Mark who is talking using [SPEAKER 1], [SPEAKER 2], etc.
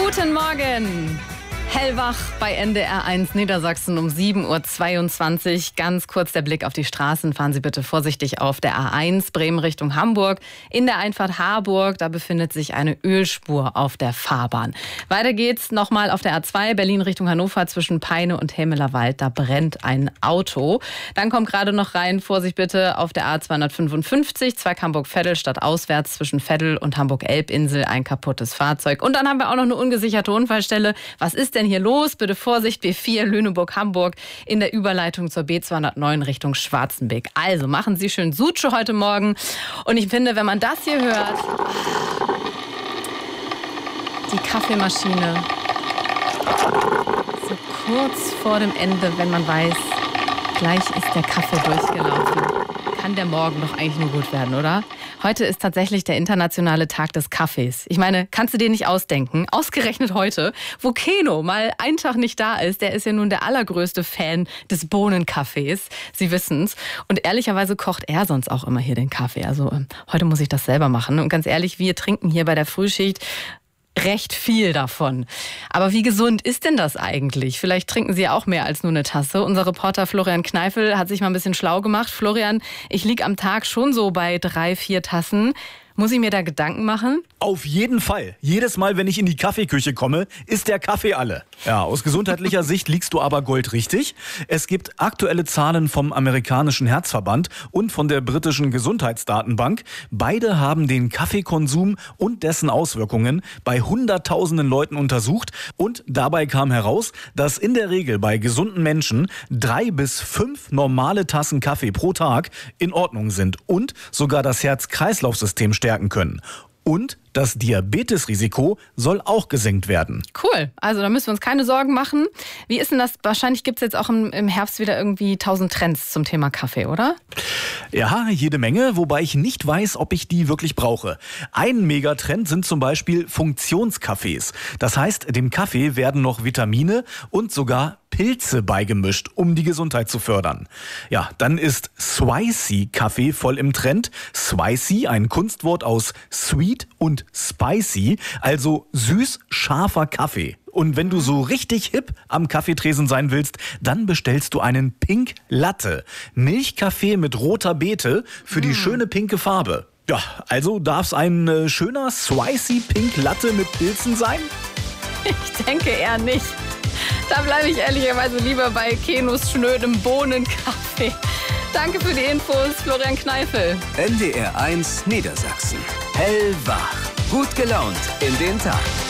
[SPEAKER 1] Guten Morgen! Hellwach bei NDR 1 Niedersachsen um 7.22 Uhr. Ganz kurz der Blick auf die Straßen. Fahren Sie bitte vorsichtig auf der A1 Bremen Richtung Hamburg. In der Einfahrt Harburg, da befindet sich eine Ölspur auf der Fahrbahn. Weiter geht's nochmal auf der A2 Berlin Richtung Hannover zwischen Peine und Helmelerwald. Da brennt ein Auto. Dann kommt gerade noch rein, Vorsicht bitte, auf der A255 Zweig Hamburg-Veddel stadtauswärts zwischen Veddel und Hamburg-Elbinsel ein kaputtes Fahrzeug. Und dann haben wir auch noch eine ungesicherte Unfallstelle. Was ist denn hier los? Bitte Vorsicht, B4 Lüneburg-Hamburg in der Überleitung zur B209 Richtung Schwarzenbeck. Also machen Sie schön Sutsche heute Morgen. Und ich finde, wenn man das hier hört, die Kaffeemaschine, so kurz vor dem Ende, wenn man weiß, gleich ist der Kaffee durchgelaufen, kann der Morgen doch eigentlich nur gut werden, oder? Heute ist tatsächlich der internationale Tag des Kaffees. Ich meine, kannst du dir nicht ausdenken? Ausgerechnet heute, wo Keno mal einen Tag nicht da ist. Der ist ja nun der allergrößte Fan des Bohnenkaffees. Sie wissen's. Und ehrlicherweise kocht er sonst auch immer hier den Kaffee. Also heute muss ich das selber machen. Und ganz ehrlich, wir trinken hier bei der Frühschicht recht viel davon. Aber wie gesund ist denn das eigentlich? Vielleicht trinken Sie ja auch mehr als nur eine Tasse. Unser Reporter Florian Kneifel hat sich mal ein bisschen schlau gemacht. Florian, ich liege am Tag schon so bei 3-4 Tassen. Muss ich mir da Gedanken machen?
[SPEAKER 2] Auf jeden Fall. Jedes Mal, wenn ich in die Kaffeeküche komme, ist der Kaffee alle. Ja, aus gesundheitlicher Sicht liegst du aber goldrichtig. Es gibt aktuelle Zahlen vom amerikanischen Herzverband und von der britischen Gesundheitsdatenbank. Beide haben den Kaffeekonsum und dessen Auswirkungen bei Hunderttausenden Leuten untersucht. Und dabei kam heraus, dass in der Regel bei gesunden Menschen 3 bis 5 normale Tassen Kaffee pro Tag in Ordnung sind und sogar das Herz-Kreislauf-System stärken können. Und das Diabetesrisiko soll auch gesenkt werden.
[SPEAKER 1] Cool, also da müssen wir uns keine Sorgen machen. Wie ist denn das? Wahrscheinlich gibt es jetzt auch im Herbst wieder irgendwie 1000 Trends zum Thema Kaffee, oder?
[SPEAKER 2] Ja, jede Menge, wobei ich nicht weiß, ob ich die wirklich brauche. Ein Megatrend sind zum Beispiel Funktionskaffees. Das heißt, dem Kaffee werden noch Vitamine und sogar Pilze beigemischt, um die Gesundheit zu fördern. Ja, dann ist Spicy-Kaffee voll im Trend. Spicy, ein Kunstwort aus Sweet und Spicy, also süß-scharfer Kaffee. Und wenn du so richtig hip am Kaffeetresen sein willst, dann bestellst du einen Pink Latte. Milchkaffee mit roter Beete für die schöne pinke Farbe. Ja, also darf es ein schöner Spicy Pink Latte mit Pilzen sein?
[SPEAKER 1] Ich denke eher nicht. Da bleibe ich ehrlicherweise lieber bei Kenos schnödem Bohnenkaffee. Danke für die Infos, Florian Kneifel.
[SPEAKER 3] NDR 1 Niedersachsen. Hellwach. Gut gelaunt in den Tag.